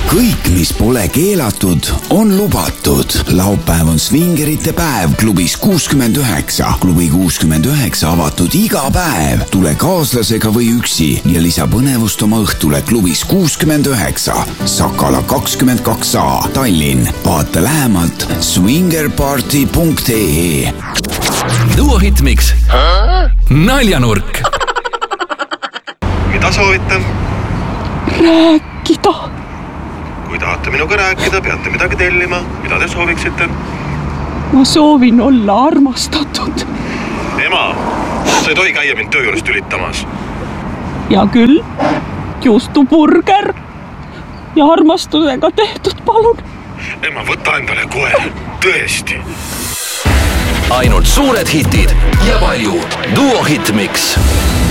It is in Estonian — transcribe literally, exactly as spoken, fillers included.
kõik, mis pole keelatud, on lubatud. Laupäev on svingerite päev klubis kuuskümmend üheksa. Klubi kuuskümmend üheksa avatud iga päev. Tule kaaslasega või üksi ja lisa põnevust oma õhtule klubis kuuskümmend üheksa. Sakala kakskümmend kaks A, Tallinn. Vaata lähemalt swingerparty punkt ee. Duo Hitmix. Naljanurk. Mida soovite? Rääkida. Kui tahate minuga rääkida, peate midagi tellima. Mida te sooviksite? Ma soovin olla armastatud. Ema, sa ei tohi käia mind töö juurest ülitamas. Ja küll, juustuburger ja armastusega tehtud, palun. Ema, võta endale kohe, tõesti. Ainult suured hitid ja palju Duo Hitmix.